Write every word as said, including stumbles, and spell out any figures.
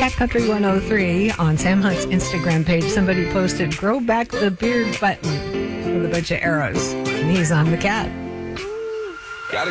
Cat Country one oh three on Sam Hunt's Instagram page. Somebody posted, grow back the beard button with a bunch of arrows. And he's on the cat.